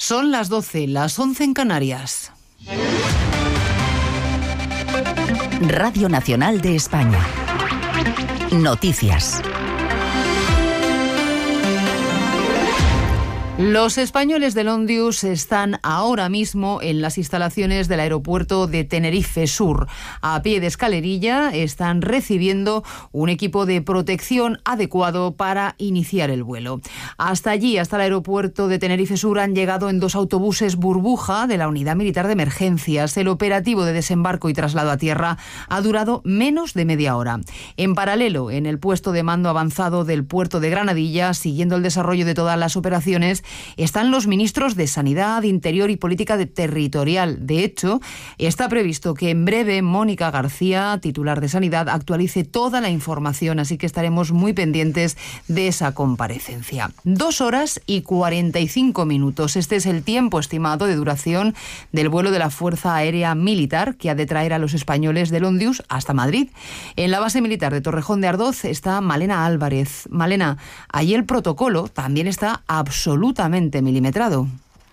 Son las 12, las 11 en Canarias. Radio Nacional de España. Noticias. Los españoles del Ondius están ahora mismo en las instalaciones del aeropuerto de Tenerife Sur. A pie de escalerilla están recibiendo un equipo de protección adecuado para iniciar el vuelo. Hasta allí, hasta el aeropuerto de Tenerife Sur, han llegado en 2 autobuses burbuja de la Unidad Militar de Emergencias. El operativo de desembarco y traslado a tierra ha durado menos de media hora. En paralelo, en el puesto de mando avanzado del puerto de Granadilla, siguiendo el desarrollo de todas las operaciones, están los ministros de Sanidad, Interior y Política Territorial. De hecho, está previsto que en breve Mónica García, titular de Sanidad, actualice toda la información, así que estaremos muy pendientes de esa comparecencia. 2 horas y 45 minutos. Este es el tiempo estimado de duración del vuelo de la Fuerza Aérea Militar que ha de traer a los españoles del Ondius hasta Madrid. En la base militar de Torrejón de Ardoz está Malena Álvarez. Malena, allí el protocolo también está absolutamente milimetrado.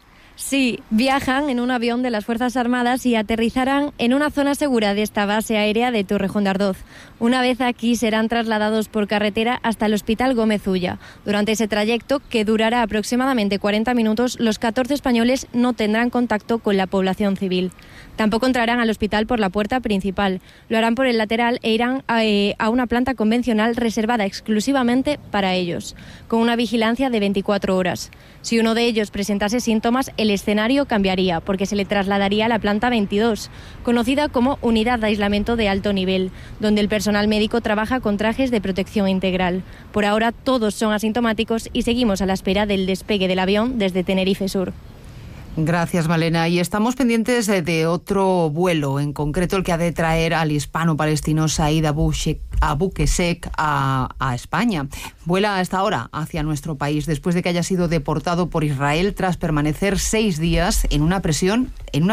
Sí, viajan en un avión de las Fuerzas Armadas y aterrizarán en una zona segura de esta base aérea de Torrejón de Ardoz. Una vez aquí serán trasladados por carretera hasta el Hospital Gómez Ulla. Durante ese trayecto, que durará aproximadamente 40 minutos, los 14 españoles no tendrán contacto con la población civil. Tampoco entrarán al hospital por la puerta principal. Lo harán por el lateral e irán a una planta convencional reservada exclusivamente para ellos, con una vigilancia de 24 horas. Si uno de ellos presentase síntomas, el escenario cambiaría, porque se le trasladaría a la planta 22, conocida como Unidad de Aislamiento de Alto Nivel, donde el personal médico trabaja con trajes de protección integral. Por ahora todos son asintomáticos y seguimos a la espera del despegue del avión desde Tenerife Sur. Gracias, Malena. Y estamos pendientes de otro vuelo, en concreto el que ha de traer al hispano-palestino Said Abuqeseq a España. Vuela a esta hora hacia nuestro país después de que haya sido deportado por Israel tras permanecer 6 días en una prisión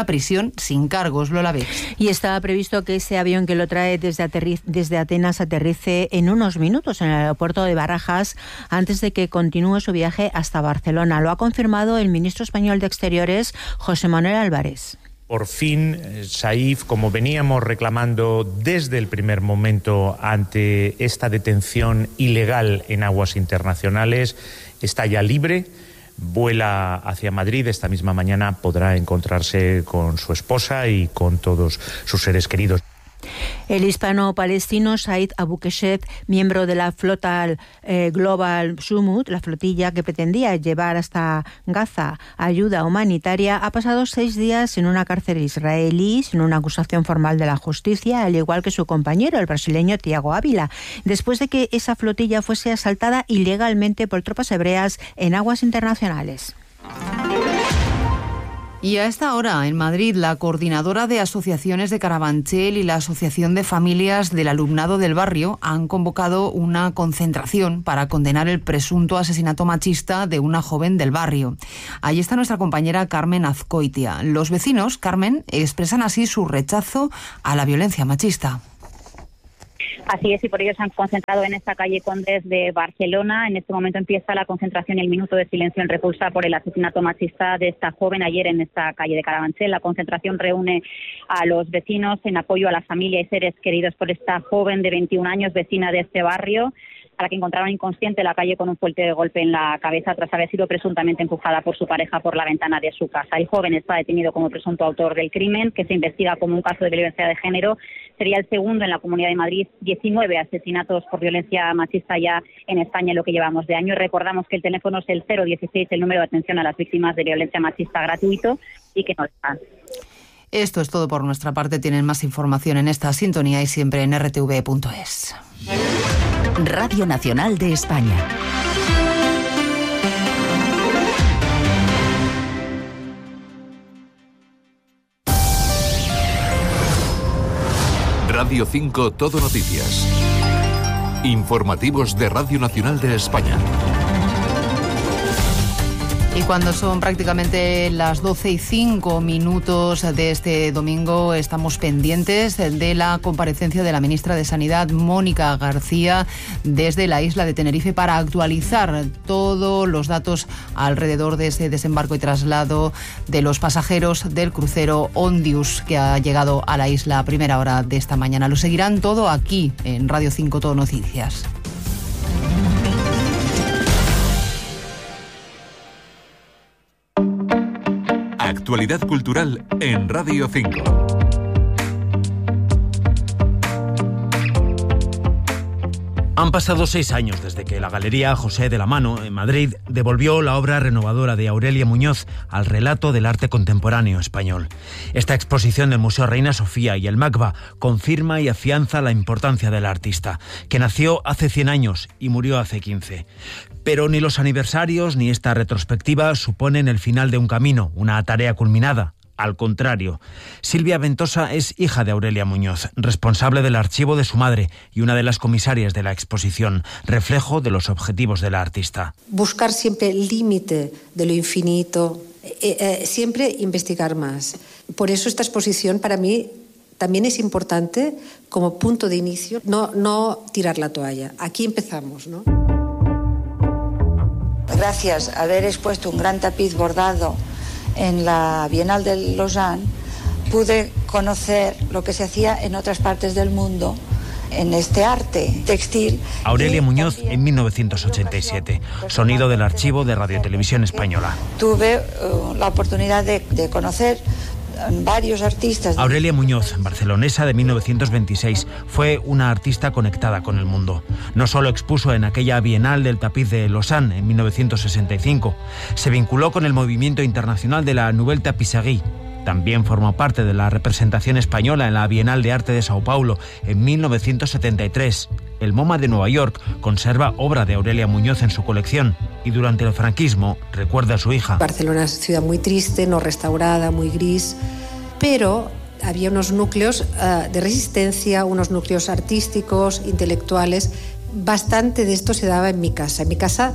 sin cargos. Lola Vex. Y está previsto que ese avión que lo trae desde Atenas aterrice en unos minutos en el aeropuerto de Barajas antes de que continúe su viaje hasta Barcelona. Lo ha confirmado el ministro español de Exteriores, José Manuel Álvarez. Por fin, Saif, como veníamos reclamando desde el primer momento ante esta detención ilegal en aguas internacionales, está ya libre, vuela hacia Madrid. Esta misma mañana podrá encontrarse con su esposa y con todos sus seres queridos. El hispano-palestino Said Abuqeseq, miembro de la flota Global Sumut, la flotilla que pretendía llevar hasta Gaza ayuda humanitaria, ha pasado 6 días en una cárcel israelí sin una acusación formal de la justicia, al igual que su compañero, el brasileño Tiago Ávila, después de que esa flotilla fuese asaltada ilegalmente por tropas hebreas en aguas internacionales. Y a esta hora, en Madrid, la coordinadora de asociaciones de Carabanchel y la Asociación de Familias del Alumnado del Barrio han convocado una concentración para condenar el presunto asesinato machista de una joven del barrio. Allí está nuestra compañera Carmen Azcoitia. Los vecinos, Carmen, expresan así su rechazo a la violencia machista. Así es, y por ello se han concentrado en esta calle Condes de Barcelona. En este momento empieza la concentración y el minuto de silencio en repulsa por el asesinato machista de esta joven ayer en esta calle de Carabanchel. La concentración reúne a los vecinos en apoyo a la familia y seres queridos por esta joven de 21 años, vecina de este barrio, a la que encontraron inconsciente en la calle con un fuerte golpe en la cabeza tras haber sido presuntamente empujada por su pareja por la ventana de su casa. El joven está detenido como presunto autor del crimen, que se investiga como un caso de violencia de género. Sería el segundo en la Comunidad de Madrid, 19 asesinatos por violencia machista ya en España en lo que llevamos de año. Recordamos que el teléfono es el 016, el número de atención a las víctimas de violencia machista gratuito y que no está. Esto es todo por nuestra parte. Tienen más información en esta sintonía y siempre en rtv.es. Radio Nacional de España. Radio 5 Todo Noticias. Informativos de Radio Nacional de España. Y cuando son prácticamente las 12:05 de este domingo, estamos pendientes de la comparecencia de la ministra de Sanidad, Mónica García, desde la isla de Tenerife para actualizar todos los datos alrededor de ese desembarco y traslado de los pasajeros del crucero Ondius que ha llegado a la isla a primera hora de esta mañana. Lo seguirán todo aquí en Radio 5 Todo Noticias. Actualidad cultural en Radio 5. Han pasado 6 años desde que la Galería José de la Mano, en Madrid, devolvió la obra renovadora de Aurelia Muñoz al relato del arte contemporáneo español. Esta exposición del Museo Reina Sofía y el MACBA confirma y afianza la importancia del artista, que nació hace 100 años y murió hace 15. Pero ni los aniversarios ni esta retrospectiva suponen el final de un camino, una tarea culminada. Al contrario, Silvia Ventosa es hija de Aurelia Muñoz, responsable del archivo de su madre y una de las comisarias de la exposición, reflejo de los objetivos de la artista. Buscar siempre el límite de lo infinito, siempre investigar más. Por eso esta exposición para mí también es importante como punto de inicio, no tirar la toalla. Aquí empezamos, ¿no? Gracias a haber expuesto un gran tapiz bordado en la Bienal de Lausanne, pude conocer lo que se hacía en otras partes del mundo en este arte textil. Aurelia Muñoz en 1987, sonido del archivo de Radio Televisión Española. Tuve la oportunidad de conocer varios artistas. Aurelia Muñoz, barcelonesa de 1926, fue una artista conectada con el mundo. No solo expuso en aquella Bienal del Tapiz de Lausanne en 1965, se vinculó con el movimiento internacional de la Nouvelle Tapisserie. También formó parte de la representación española en la Bienal de Arte de Sao Paulo en 1973. El MoMA de Nueva York conserva obra de Aurelia Muñoz en su colección y durante el franquismo recuerda a su hija. Barcelona es una ciudad muy triste, no restaurada, muy gris, pero había unos núcleos de resistencia, unos núcleos artísticos, intelectuales. Bastante de esto se daba en mi casa. En mi casa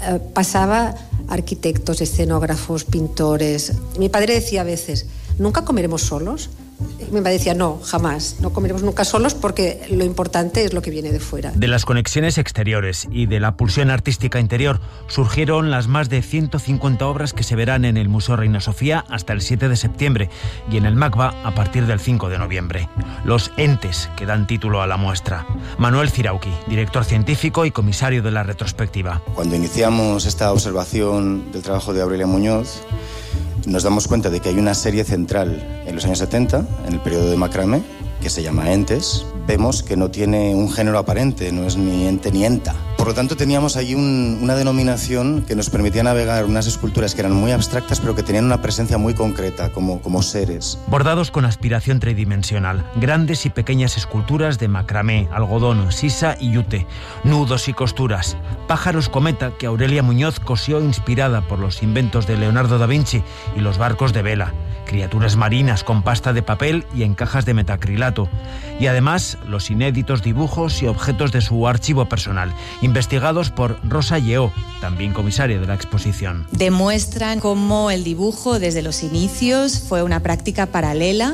pasaba arquitectos, escenógrafos, pintores. Mi padre decía a veces, ¿nunca comeremos solos? Mi padre decía, no, jamás, no comeremos nunca solos porque lo importante es lo que viene de fuera. De las conexiones exteriores y de la pulsión artística interior surgieron las más de 150 obras que se verán en el Museo Reina Sofía hasta el 7 de septiembre y en el MACBA a partir del 5 de noviembre. Los entes que dan título a la muestra. Manuel Cirauqui, director científico y comisario de la retrospectiva. Cuando iniciamos esta observación del trabajo de Aurelia Muñoz, nos damos cuenta de que hay una serie central en los años 70, en el periodo de macramé, que se llama entes. Vemos que no tiene un género aparente, no es ni ente ni enta. Por lo tanto, teníamos allí una denominación que nos permitía navegar unas esculturas que eran muy abstractas, pero que tenían una presencia muy concreta, como seres. Bordados con aspiración tridimensional, grandes y pequeñas esculturas de macramé, algodón, sisa y yute, nudos y costuras, pájaros cometa que Aurelia Muñoz cosió inspirada por los inventos de Leonardo da Vinci y los barcos de vela, criaturas marinas con pasta de papel y en cajas de metacrilato, y además los inéditos dibujos y objetos de su archivo personal, investigados por Rosa Lleó, también comisaria de la exposición. Demuestran cómo el dibujo desde los inicios fue una práctica paralela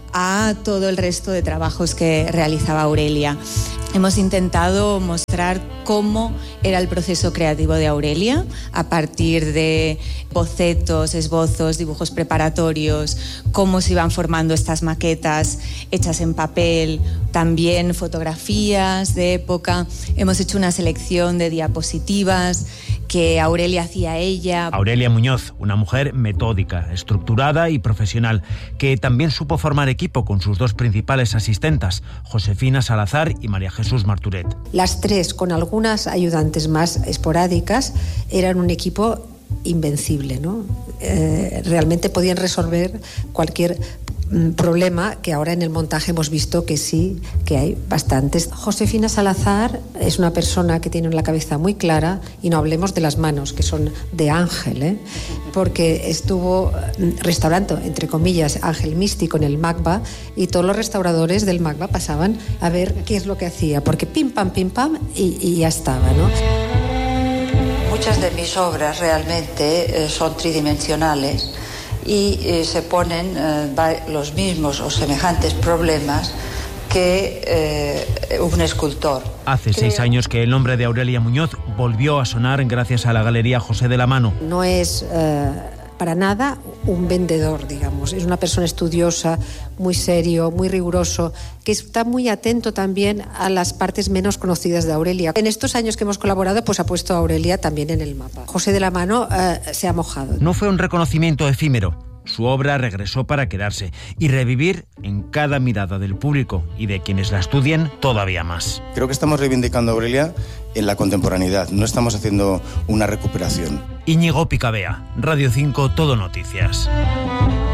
a todo el resto de trabajos que realizaba Aurelia. Hemos intentado mostrar cómo era el proceso creativo de Aurelia a partir de bocetos, esbozos, dibujos preparatorios, cómo se iban formando estas maquetas hechas en papel, también fotografías de época. Hemos hecho una selección de diapositivas que Aurelia hacía ella. Aurelia Muñoz, una mujer metódica, estructurada y profesional, que también supo formar equipo con sus dos principales asistentas, Josefina Salazar y María Jesús Marturet. Las tres, con algunas ayudantes más esporádicas, eran un equipo invencible, ¿no? Realmente podían resolver cualquier problema que ahora en el montaje hemos visto que sí, que hay bastantes. Josefina Salazar es una persona que tiene la cabeza muy clara y no hablemos de las manos, que son de ángel, porque estuvo restaurando, entre comillas, ángel místico en el MACBA y todos los restauradores del MACBA pasaban a ver qué es lo que hacía, porque pim pam y ya estaba, ¿no? muchas de mis obras realmente son tridimensionales y se ponen los mismos o semejantes problemas que un escultor. Hace 6 años que el nombre de Aurelia Muñoz volvió a sonar gracias a la Galería José de la Mano. No es para nada un vendedor, digamos. Es una persona estudiosa, muy serio, muy riguroso, que está muy atento también a las partes menos conocidas de Aurelia. En estos años que hemos colaborado, pues ha puesto a Aurelia también en el mapa. José de la Mano se ha mojado. No fue un reconocimiento efímero. Su obra regresó para quedarse y revivir en cada mirada del público y de quienes la estudien todavía más. Creo que estamos reivindicando a Aurelia en la contemporaneidad, no estamos haciendo una recuperación. Íñigo Picabea, Radio 5, Todo Noticias.